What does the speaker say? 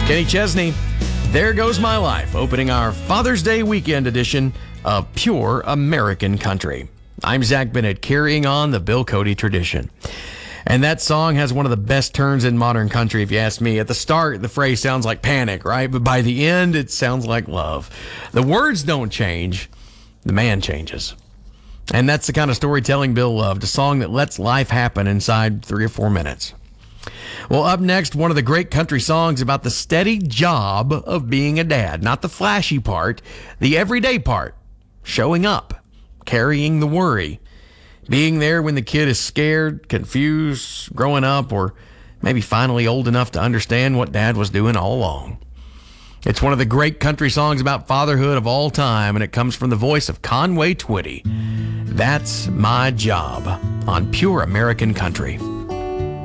Kenny Chesney, There Goes My Life, opening our Father's Day weekend edition of Pure American Country. I'm Zach Bennett, carrying on the Bill Cody tradition. And that song has one of the best turns in modern country, if you ask me. At the start, the phrase sounds like panic, right? But by the end, it sounds like love. The words don't change, the man changes. And that's the kind of storytelling Bill loved, a song that lets life happen inside 3 or 4 minutes. Well, up next, one of the great country songs about the steady job of being a dad. Not the flashy part, the everyday part. Showing up, carrying the worry, being there when the kid is scared, confused, growing up, or maybe finally old enough to understand what dad was doing all along. It's one of the great country songs about fatherhood of all time, and it comes from the voice of Conway Twitty. That's My Job on Pure American Country.